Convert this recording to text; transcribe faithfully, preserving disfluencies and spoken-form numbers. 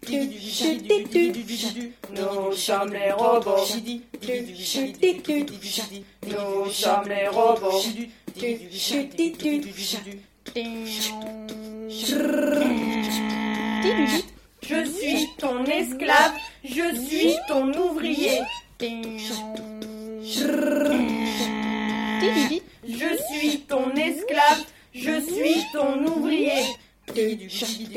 Nous sommes les robots. Nous sommes les robots. Je suis ton esclave, je suis ton ouvrier. Je suis ton esclave, je suis ton ouvrier.